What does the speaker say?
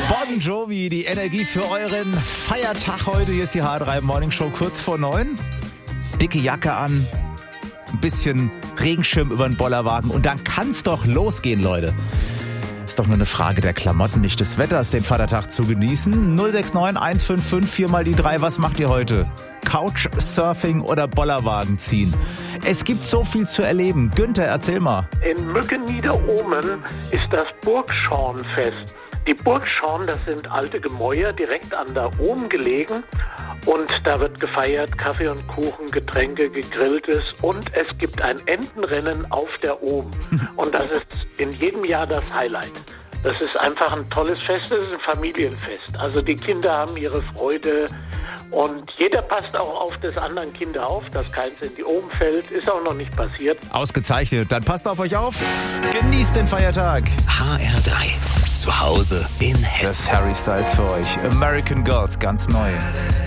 Bon Jovi, die Energie für euren Feiertag heute. Hier ist die H3 Morning Show kurz vor 9. Dicke Jacke an, ein bisschen Regenschirm über den Bollerwagen und dann kann's doch losgehen, Leute. Ist doch nur eine Frage der Klamotten, nicht des Wetters, den Vatertag zu genießen. 069 155 4 mal die 3. Was macht ihr heute? Couchsurfing oder Bollerwagen ziehen? Es gibt so viel zu erleben. Günther, erzähl mal. In Mücken-Niederohmen ist das Burgschornfest. Die Burgschorn, das sind alte Gemäuer direkt an der Ohm gelegen und da wird gefeiert, Kaffee und Kuchen, Getränke, Gegrilltes und es gibt ein Entenrennen auf der Ohm und das ist in jedem Jahr das Highlight. Das ist einfach ein tolles Fest, das ist ein Familienfest. Also die Kinder haben ihre Freude und jeder passt auch auf des anderen Kinder auf, dass keins in die Ohm fällt. Ist auch noch nicht passiert. Ausgezeichnet. Dann passt auf euch auf. Genießt den Feiertag. HR3. Zu Hause in Hessen. Das Harry Styles für euch. American Girls, ganz neu.